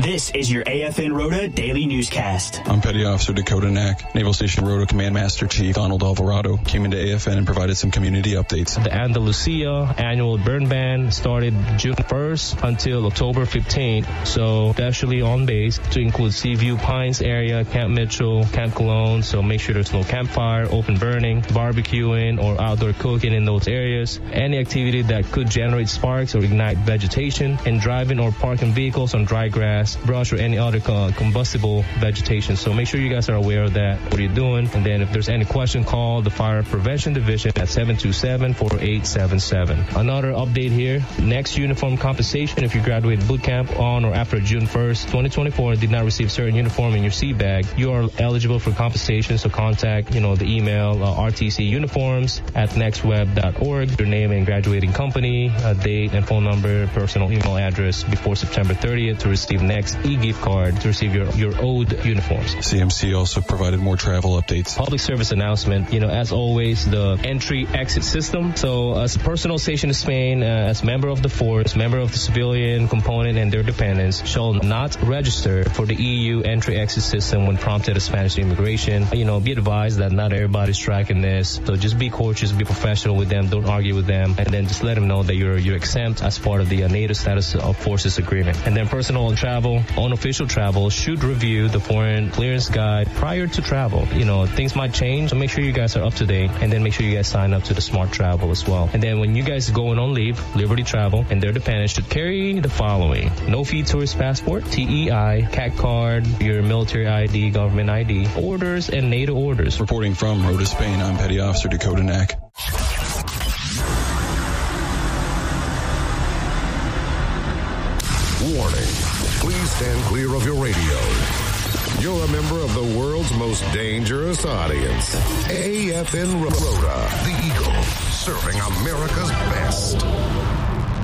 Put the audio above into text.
This is your AFN Rota Daily Newscast. I'm Petty Officer Dakota Knack. Naval Station Rota Command Master Chief Donald Alvarado came into AFN and provided some community updates. The Andalusia annual burn ban started June 1st until October 15th. So actually on base to include Seaview Pines area, Camp Mitchell, Camp Cologne. So make sure there's no campfire, open burning, barbecuing, or outdoor cooking in those areas. Any activity that could generate sparks or ignite vegetation, and driving or parking vehicles on dry grass, brush, or any other combustible vegetation. So make sure you guys are aware of that, what you're doing. And then if there's any question, call the Fire Prevention Division at 727-4877. Another update here, next uniform compensation if you graduated boot camp on or after June 1st, 2024 and did not receive certain uniform in your seat bag, you are eligible for compensation. So contact, the email rtcuniforms@nextweb.org, your name and graduating company, date and phone number, personal email address before September 30th to receive next e-gift card to receive your owed uniforms. CMC also provided more travel updates. Public service announcement, as always, the entry-exit system. So as a personal station in Spain, as member of the force, member of the civilian component and their dependents shall not register for the EU entry-exit system when prompted at Spanish immigration. Be advised that not everybody's tracking this. So just be cautious, be professional with them, don't argue with them, and then just let them know that you're exempt as part of the NATO status of forces agreement. And then personal and travel, unofficial travel should review the foreign clearance guide prior to travel. Things might change, so make sure you guys are up to date, and then make sure you guys sign up to the Smart Travel as well. And then when you guys going on leave, Liberty Travel and their dependents should carry the following: no fee tourist passport, TEI, CAC card, your military ID, government ID, orders, and NATO orders. Reporting from Rota, Spain, I'm Petty Officer Dakota Knack. Warning. Please stand clear of your radio. You're a member of the world's most dangerous audience. AFN Rota, the Eagle, serving America's best.